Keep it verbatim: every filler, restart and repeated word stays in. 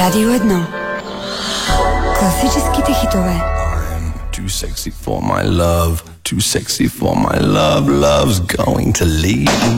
Rádio Edno. Klasičky hitové. I'm too sexy for my love, too sexy for my love, love's going to leave